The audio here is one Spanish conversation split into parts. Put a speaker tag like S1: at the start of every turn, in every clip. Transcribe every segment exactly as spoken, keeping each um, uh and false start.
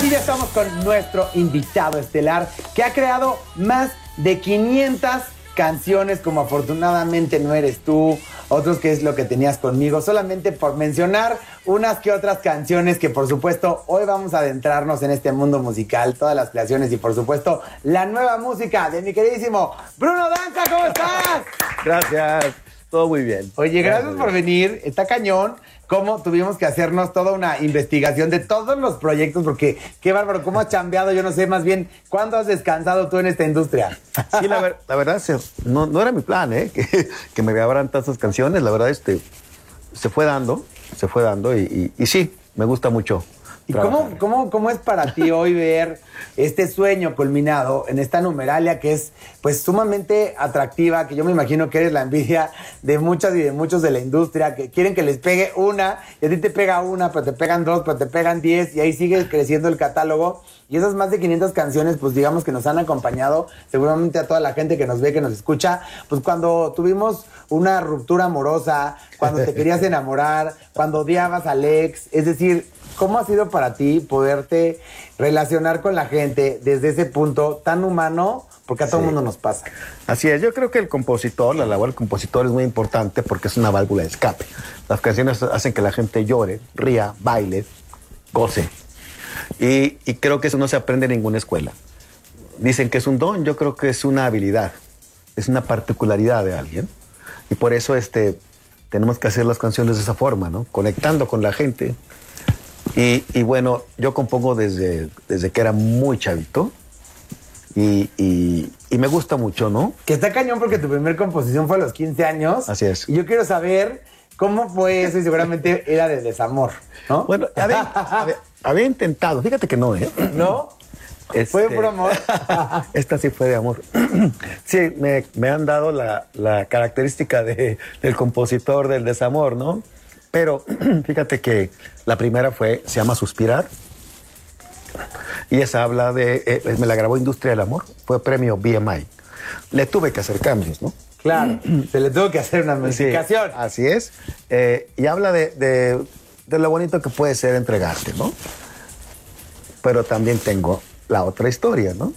S1: Y ya estamos con nuestro invitado estelar, que ha creado más de quinientas canciones, como Afortunadamente No Eres Tú, otros que es Lo Que Tenías Conmigo, solamente por mencionar unas que otras canciones que, por supuesto, hoy vamos a adentrarnos en este mundo musical, todas las creaciones y, por supuesto, la nueva música de mi queridísimo Bruno Danza. ¿Cómo estás?
S2: Gracias, todo muy bien.
S1: Oye, gracias, gracias por venir, está cañón. Cómo tuvimos que hacernos toda una investigación de todos los proyectos, porque qué bárbaro, cómo has chambeado, yo no sé, más bien, ¿cuándo has descansado tú en esta industria?
S2: Sí, la, ver, la verdad, se, no, no era mi plan, ¿eh? Que, que me grabaran tantas canciones, la verdad, este, se fue dando, se fue dando y, y, y sí, me gusta mucho.
S1: ¿Y cómo, cómo, cómo es para ti hoy ver este sueño culminado en esta numeralia que es pues sumamente atractiva, que yo me imagino que eres la envidia de muchas y de muchos de la industria, que quieren que les pegue una, y a ti te pega una, pero te pegan dos, pero te pegan diez, y ahí sigue creciendo el catálogo? Y esas más de quinientas canciones, pues digamos que nos han acompañado seguramente a toda la gente que nos ve, que nos escucha, pues cuando tuvimos una ruptura amorosa, cuando te querías enamorar, cuando odiabas al ex, es decir, ¿cómo ha sido para ti poderte relacionar con la gente desde ese punto tan humano? Porque a todo el sí. mundo nos pasa.
S2: Así es, yo creo que el compositor, la labor del compositor es muy importante porque es una válvula de escape. Las canciones hacen que la gente llore, ría, baile, goce. Y, y creo que eso no se aprende en ninguna escuela. Dicen que es un don, yo creo que es una habilidad, es una particularidad de alguien. Y por eso este, tenemos que hacer las canciones de esa forma, ¿no? Conectando con la gente. Y, y bueno, yo compongo desde, desde que era muy chavito y, y, y me gusta mucho, ¿no?
S1: Que está cañón porque tu primer composición fue a los quince años.
S2: Así es.
S1: Y yo quiero saber cómo fue eso y seguramente era de desamor, ¿no?
S2: Bueno, había, había, había intentado, fíjate que no, ¿eh?
S1: ¿No? Este, ¿Fue por amor?
S2: Esta sí fue de amor. Sí, me, me han dado la, la característica de, del compositor del desamor, ¿no? Pero fíjate que la primera fue, se llama Suspirar, y esa habla de, eh, me la grabó Industria del Amor, fue premio B M I. Le tuve que hacer cambios, ¿no?
S1: Claro, se le tuvo que hacer una modificación.
S2: Sí, así es, eh, y habla de, de, de lo bonito que puede ser entregarte, ¿no? Pero también tengo la otra historia, ¿no?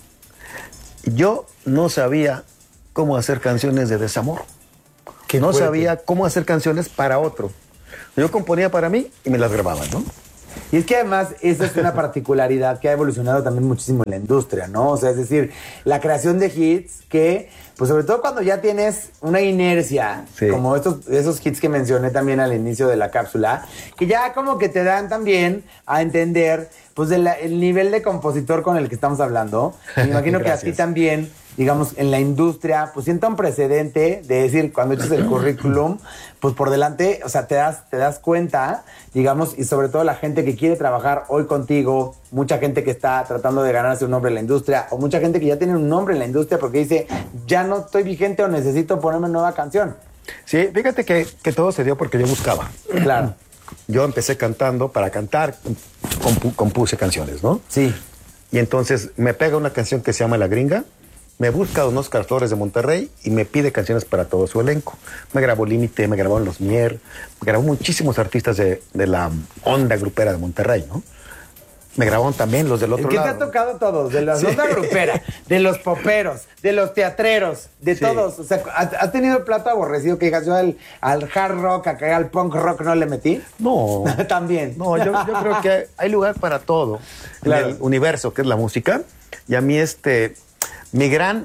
S2: Yo no sabía cómo hacer canciones de desamor. Que no fuerte. Sabía cómo hacer canciones para otro. Yo componía para mí y me las grababa, ¿no?
S1: Y es que además esa es una particularidad que ha evolucionado también muchísimo en la industria, ¿no? O sea, es decir, la creación de hits que, pues sobre todo cuando ya tienes una inercia, sí. como estos, esos hits que mencioné también al inicio de la cápsula, que ya como que te dan también a entender, pues, de la, el nivel de compositor con el que estamos hablando. Me imagino que a ti también, digamos, en la industria, pues sienta un precedente de decir, cuando echas el currículum, pues por delante, o sea, te das, te das cuenta, digamos, y sobre todo la gente que quiere trabajar hoy contigo, mucha gente que está tratando de ganarse un nombre en la industria, o mucha gente que ya tiene un nombre en la industria porque dice, ya no estoy vigente o necesito ponerme nueva canción.
S2: Sí, fíjate que, que todo se dio porque yo buscaba.
S1: Claro.
S2: Yo empecé cantando, para cantar, compu compuse canciones, ¿no?
S1: Sí.
S2: Y entonces me pega una canción que se llama La Gringa, me busca a Don Oscar Flores de Monterrey y me pide canciones para todo su elenco. Me grabó Límite, me grabó Los Mier, me grabó muchísimos artistas de, de la onda grupera de Monterrey, ¿no? Me grabaron también los del otro
S1: ¿Qué
S2: lado.
S1: ¿Qué te ha tocado todos? De la sí. onda grupera, de los poperos, de los teatreros, de sí. todos. O sea, ¿has tenido el plato aborrecido que digas yo al, al hard rock, acá al punk rock no le metí?
S2: No.
S1: También.
S2: No, yo, yo creo que hay lugar para todo. Claro. En el universo, que es la música. Y a mí este... Mi gran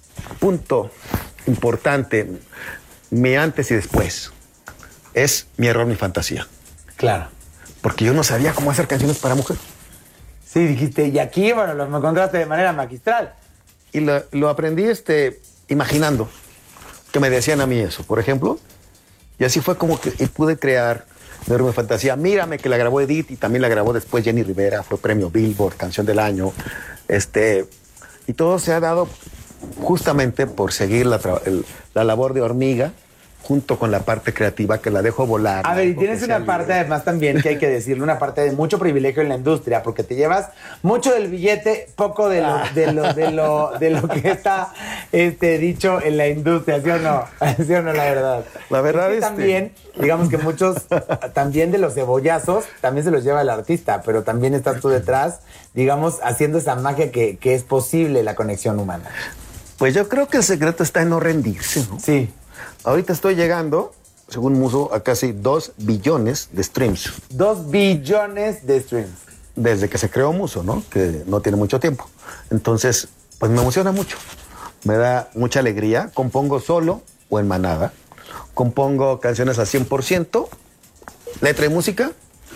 S2: punto importante, mi antes y después, es Mi Error, Mi Fantasía.
S1: Claro.
S2: Porque yo no sabía cómo hacer canciones para mujer.
S1: Sí, dijiste, y aquí, bueno, lo encontraste de manera magistral.
S2: Y lo, lo aprendí este, imaginando que me decían a mí eso, por ejemplo. Y así fue como que pude crear Mi Error, Mi Fantasía. Mírame, que la grabó Edith y también la grabó después Jenny Rivera, fue premio Billboard, Canción del Año. Este... Y todo se ha dado justamente por seguir la, el, la labor de hormiga junto con la parte creativa que la dejo volar.
S1: A ver, y tienes una parte además también que hay que decirle, una parte de mucho privilegio en la industria, porque te llevas mucho del billete, poco de lo, ah. de lo, de lo, de lo que está este, dicho en la industria, ¿sí o no? ¿Sí o no, la verdad?
S2: La verdad es
S1: que también, digamos que muchos, también de los cebollazos, también se los lleva el artista, pero también estás tú detrás, digamos, haciendo esa magia que, que es posible la conexión humana.
S2: Pues yo creo que el secreto está en no rendirse, ¿no?
S1: Sí.
S2: Ahorita estoy llegando, según Muso, a casi dos billones de streams.
S1: Dos billones de streams.
S2: Desde que se creó Muso, ¿no? Que no tiene mucho tiempo. Entonces, pues me emociona mucho. Me da mucha alegría. Compongo solo o en manada. Compongo canciones al cien por ciento, letra y música.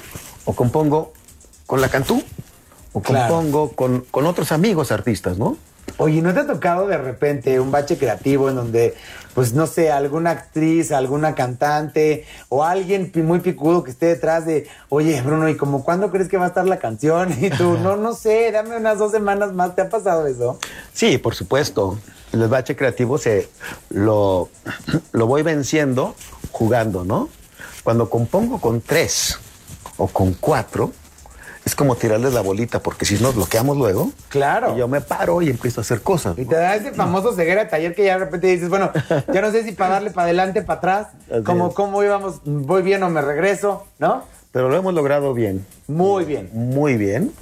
S2: O compongo con la Cantú. O compongo claro. con, con otros amigos artistas, ¿no?
S1: Oye, ¿no te ha tocado de repente un bache creativo en donde, pues no sé, alguna actriz, alguna cantante o alguien muy picudo que esté detrás de, oye, Bruno, ¿y como cuándo crees que va a estar la canción? Y tú, no, no sé, dame unas dos semanas más. ¿Te ha pasado eso?
S2: Sí, por supuesto. El bache creativo se lo, lo voy venciendo jugando, ¿no? Cuando compongo con tres o con cuatro, es como tirarles la bolita, porque si nos bloqueamos luego,
S1: claro,
S2: y yo me paro y empiezo a hacer cosas,
S1: y
S2: ¿no?
S1: te da ese famoso ceguera de taller que ya de repente dices, bueno, ya no sé si para darle para adelante, para atrás, como cómo íbamos, voy bien o me regreso, ¿no?
S2: Pero lo hemos logrado bien.
S1: Muy bien.
S2: Muy bien.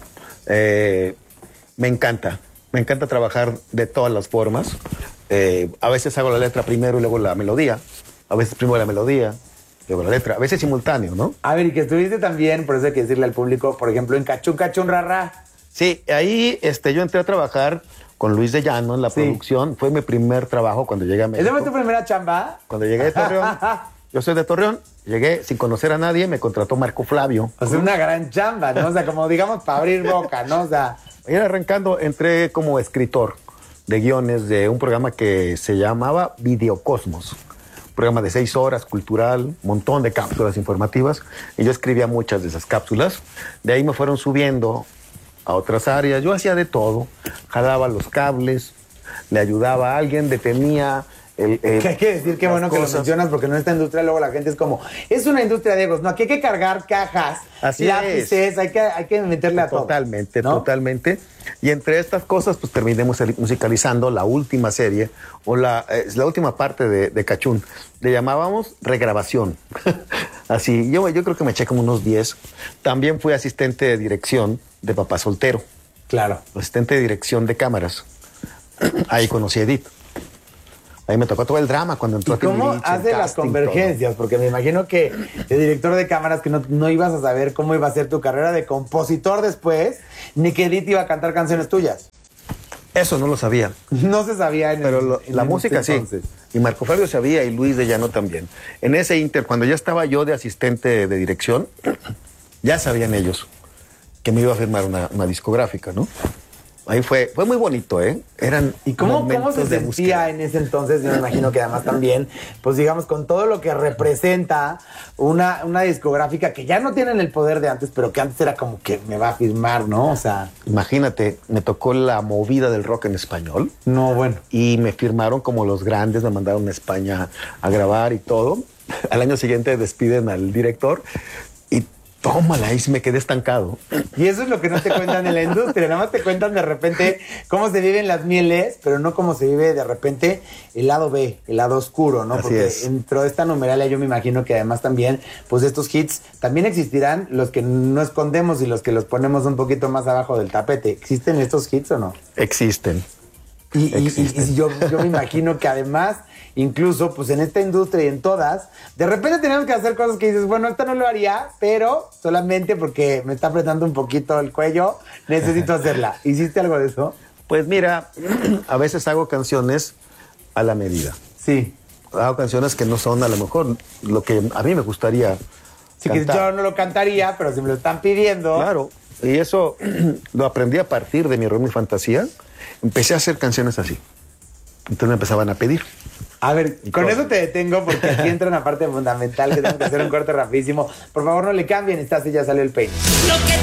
S2: Eh, me encanta. Me encanta trabajar de todas las formas. Eh, a veces hago la letra primero y luego la melodía. A veces primero la melodía, luego la letra. A veces simultáneo, ¿no?
S1: A ver, y que estuviste también, por eso hay que decirle al público, por ejemplo, en Cachún, Cachún, Rarra.
S2: Sí, ahí este, yo entré a trabajar con Luis de Llano en la sí. producción. Fue mi primer trabajo cuando llegué a México.
S1: ¿Esa fue tu primera chamba?
S2: Cuando llegué de Torreón. Yo soy de Torreón. Llegué sin conocer a nadie. Me contrató Marco Flavio.
S1: O sea, una gran chamba, ¿no? O sea, como digamos, para abrir boca, ¿no? O sea...
S2: Ir arrancando, entré como escritor de guiones de un programa que se llamaba Videocosmos. Un programa de seis horas, cultural, un montón de cápsulas informativas. Y yo escribía muchas de esas cápsulas. De ahí me fueron subiendo a otras áreas. Yo hacía de todo. Jalaba los cables, le ayudaba a alguien, detenía... El, el,
S1: que hay que decir qué bueno cosas. Que lo mencionas, porque en esta industria luego la gente es como, es una industria de egos, no, aquí hay que cargar cajas,
S2: así
S1: lápices,
S2: es.
S1: hay que, hay que meterle a todo.
S2: Totalmente,
S1: ¿no?
S2: totalmente. Y entre estas cosas, pues terminé musicalizando la última serie, o la, eh, la última parte de, de Cachún. Le llamábamos regrabación. Así, yo, yo creo que me eché como unos diez. También fui asistente de dirección de Papá Soltero.
S1: Claro.
S2: Asistente de dirección de cámaras. Ahí conocí a Edith. Ahí me tocó todo el drama cuando entró.
S1: ¿Y cómo hace las convergencias? Todo. Porque me imagino que de director de cámaras que no, no ibas a saber cómo iba a ser tu carrera de compositor después, ni que Edith iba a cantar canciones tuyas.
S2: Eso no lo sabía.
S1: No se sabía en
S2: Pero
S1: el,
S2: lo,
S1: en
S2: la
S1: el
S2: música sí. Y Marco Fabio sabía y Luis de Llano también. En ese inter, cuando ya estaba yo de asistente de dirección, ya sabían ellos que me iba a firmar una, una discográfica, ¿no? Ahí fue, fue muy bonito, ¿eh? Eran
S1: ¿Y cómo, cómo se sentía
S2: búsqueda.
S1: En ese entonces? Yo me imagino que además también, pues digamos, con todo lo que representa una, una discográfica que ya no tienen el poder de antes, pero que antes era como que me va a firmar, ¿no? O sea...
S2: Imagínate, me tocó la movida del rock en español.
S1: No, bueno.
S2: Y me firmaron como los grandes, me mandaron a España a grabar y todo. Al año siguiente despiden al director y... tómala, ahí me quedé estancado.
S1: Y eso es lo que no te cuentan en la industria. Nada más te cuentan de repente cómo se viven las mieles, pero no cómo se vive de repente el lado B, el lado oscuro, ¿no?
S2: Así
S1: Porque
S2: es.
S1: dentro de esta numeralia yo me imagino que además también, pues de estos hits, también existirán los que no escondemos y los que los ponemos un poquito más abajo del tapete. ¿Existen estos hits o no?
S2: Existen.
S1: Y, y, y, y yo, yo me imagino que además, incluso pues en esta industria y en todas, de repente tenemos que hacer cosas que dices, bueno, esta no lo haría, pero solamente porque me está apretando un poquito el cuello, necesito hacerla. ¿Hiciste algo de eso?
S2: Pues mira, a veces hago canciones a la medida.
S1: Sí.
S2: Hago canciones que no son a lo mejor lo que a mí me gustaría
S1: Sí, cantar. Que yo no lo cantaría, pero si me lo están pidiendo...
S2: Claro, y eso lo aprendí a partir de mi error, mi fantasía. Empecé a hacer canciones así. Entonces me empezaban a pedir.
S1: A ver, y con todo. Eso te detengo porque aquí entra una parte fundamental que tengo que hacer un corte rapidísimo. Por favor, no le cambien. Esta sí ya salió el peine.